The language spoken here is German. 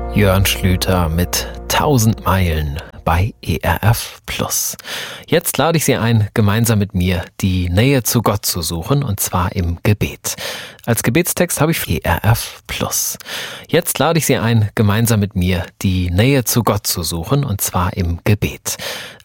Jörn Schlüter mit 1000 Meilen bei ERF Plus. Jetzt lade ich Sie ein, gemeinsam mit mir die Nähe zu Gott zu suchen, und zwar im Gebet. Als Gebetstext habe ich ERF Plus. Jetzt lade ich Sie ein, gemeinsam mit mir die Nähe zu Gott zu suchen, und zwar im Gebet.